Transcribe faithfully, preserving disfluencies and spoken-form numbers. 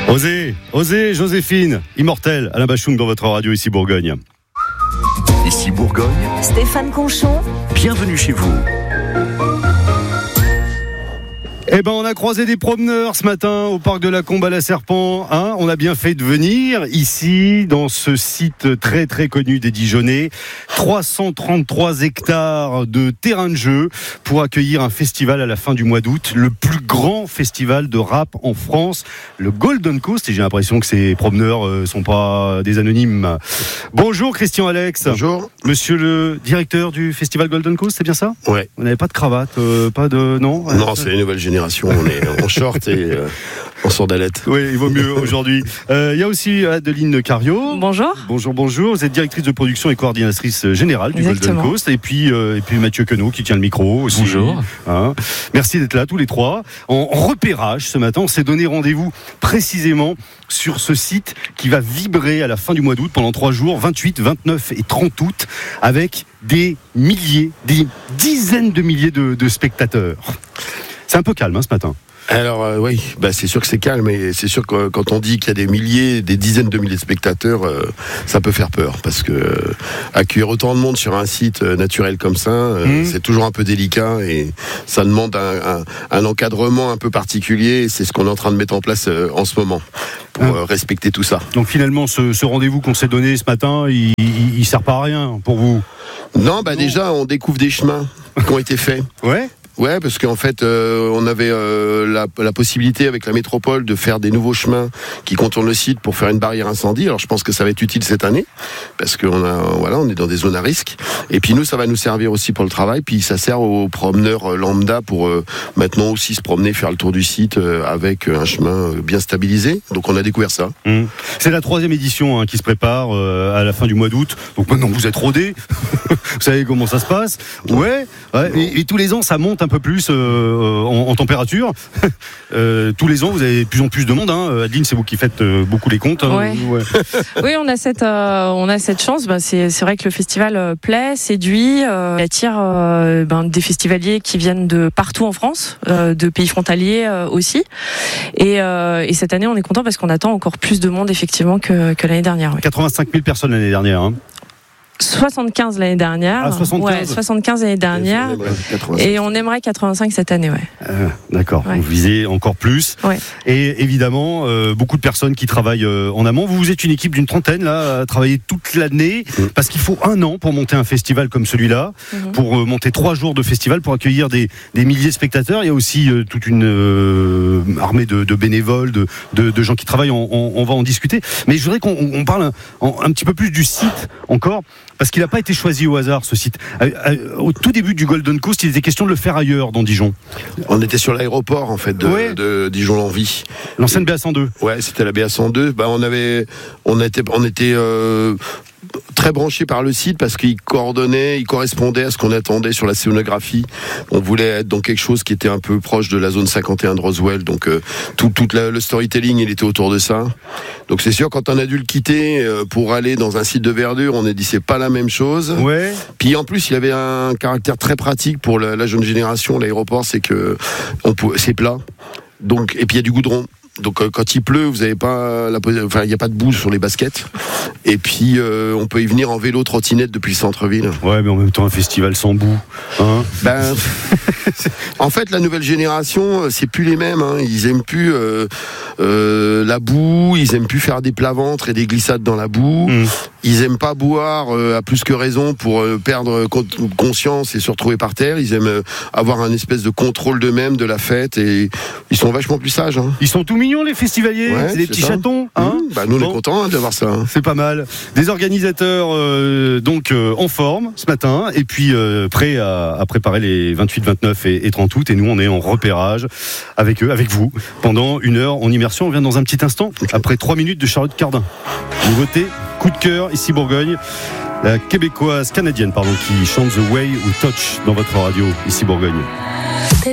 Osez, osez, Joséphine, immortelle, Alain Bachung dans votre radio ici Bourgogne. Ici Bourgogne, Stéphane Conchon, bienvenue chez vous. Eh ben, on a croisé des promeneurs ce matin au parc de la Combe à la Serpent. Hein, on a bien fait de venir ici, dans ce site très très connu des Dijonnais. trois cent trente-trois hectares de terrain de jeu pour accueillir un festival à la fin du mois d'août. Le plus grand festival de rap en France, le Golden Coast. Et j'ai l'impression que ces promeneurs euh, sont pas des anonymes. Bonjour Christian Alex. Bonjour. Monsieur le directeur du festival Golden Coast, c'est bien ça? Ouais. Vous n'avez pas de cravate, euh, pas de... Non, Non, c'est la nouvelle génération. On est en short et euh, en sandalette. Oui, il vaut mieux aujourd'hui. Euh, il y a aussi Adeline Cario. Bonjour. Bonjour, bonjour. Vous êtes directrice de production et coordinatrice générale du Exactement. Golden Coast. Et puis, euh, et puis Mathieu Queneau qui tient le micro aussi. Bonjour. Hein. Merci d'être là tous les trois. En, en repérage ce matin, on s'est donné rendez-vous précisément sur ce site qui va vibrer à la fin du mois d'août pendant trois jours, vingt-huit, vingt-neuf et trente août, avec des milliers, des dizaines de milliers de, de spectateurs. C'est un peu calme hein, ce matin. Alors euh, oui, bah, c'est sûr que c'est calme, mais c'est sûr que quand on dit qu'il y a des milliers, des dizaines de milliers de spectateurs, euh, ça peut faire peur, parce que euh, accueillir autant de monde sur un site euh, naturel comme ça, euh, mmh. c'est toujours un peu délicat et ça demande un, un, un encadrement un peu particulier. Et c'est ce qu'on est en train de mettre en place euh, en ce moment pour euh, respecter tout ça. Donc finalement, ce, ce rendez-vous qu'on s'est donné ce matin, il, il, il sert pas à rien pour vous? Non, bah non. Déjà, on découvre des chemins qui ont été faits. Ouais. Ouais, parce qu'en fait, euh, on avait euh, la, la possibilité avec la métropole de faire des nouveaux chemins qui contournent le site pour faire une barrière incendie. Alors, je pense que ça va être utile cette année, parce qu'on a, voilà, on est dans des zones à risque. Et puis nous, ça va nous servir aussi pour le travail. Puis ça sert aux promeneurs lambda pour euh, maintenant aussi se promener, faire le tour du site euh, avec un chemin bien stabilisé. Donc, on a découvert ça. Mmh. C'est la troisième édition hein, qui se prépare euh, à la fin du mois d'août. Donc maintenant, vous êtes rodés. Vous savez comment ça se passe. Ouais. ouais. Et, et tous les ans, ça monte un peu plus euh, en, en température. euh, tous les ans, vous avez de plus en plus de monde. Hein. Adeline, c'est vous qui faites euh, beaucoup les comptes. Hein. Ouais. Ouais. Oui, on a cette, euh, on a cette chance. Ben, c'est, c'est vrai que le festival euh, plaît, séduit, euh, attire euh, ben, des festivaliers qui viennent de partout en France, euh, de pays frontaliers euh, aussi. Et, euh, et cette année, on est content parce qu'on attend encore plus de monde effectivement que, que l'année dernière. Oui. quatre-vingt-cinq mille personnes l'année dernière. Hein. soixante-quinze l'année dernière. Ah, soixante-quinze Ouais, soixante-quinze l'année dernière. Et on aimerait quatre-vingt-cinq cette année, ouais. Euh, d'accord. Ouais. Vous visez encore plus. Ouais. Et évidemment, euh, beaucoup de personnes qui travaillent euh, en amont. Vous, vous êtes une équipe d'une trentaine, là, à travailler toute l'année. Mmh. Parce qu'il faut un an pour monter un festival comme celui-là. Mmh. Pour euh, monter trois jours de festival, pour accueillir des, des milliers de spectateurs. Il y a aussi euh, toute une euh, armée de, de bénévoles, de, de, de gens qui travaillent. On, on, on va en discuter. Mais je voudrais qu'on on parle un, un petit peu plus du site encore. Parce qu'il n'a pas été choisi au hasard, ce site. Au tout début du Golden Coast, il était question de le faire ailleurs, dans Dijon. On était sur l'aéroport, en fait, de, ouais. de Dijon-Lanvie. L'ancienne B A cent deux. Ouais, c'était la B A cent deux. Bah, on avait, on était, on était euh, très branchés par le site parce qu'il coordonnait, il correspondait à ce qu'on attendait sur la scénographie. On voulait être dans quelque chose qui était un peu proche de la zone cinquante et un de Roswell. Donc, euh, tout, tout la, le storytelling, il était autour de ça. Donc, c'est sûr, quand on a dû le quitter euh, pour aller dans un site de verdure, on a dit c'est pas la même chose. Ouais. Puis en plus, il avait un caractère très pratique pour la, la jeune génération. L'aéroport, c'est que on peut, c'est plat. Donc, et puis il y a du goudron. Donc euh, quand il pleut, vous avez pas la, enfin il y a pas de boue sur les baskets. Et puis euh, on peut y venir en vélo trottinette depuis le centre-ville. Ouais, mais en même temps un festival sans boue. Hein ben, en fait, la nouvelle génération, c'est plus les mêmes. Hein. Ils aiment plus euh, euh, la boue. Ils aiment plus faire des plats-ventres et des glissades dans la boue. Mmh. Ils aiment pas boire euh, à plus que raison pour euh, perdre conscience et se retrouver par terre. Ils aiment euh, avoir un espèce de contrôle d'eux-mêmes, de la fête, et ils sont vachement plus sages. Hein. Ils sont tout mignons les festivaliers, ouais, c'est des c'est petits ça. Chatons. Hein mmh, bah nous on bon. est contents hein, d'avoir ça. Hein. C'est pas mal. Des organisateurs euh, donc euh, en forme ce matin et puis euh, prêts à, à préparer les vingt-huit, vingt-neuf et, et trente août. Et nous on est en repérage avec eux, avec vous, pendant une heure en immersion. On vient dans un petit instant après trois minutes de Charlotte Cardin. Nouveauté, coup de cœur ici Bourgogne. La québécoise canadienne pardon qui chante The Way We Touch dans votre radio ici Bourgogne.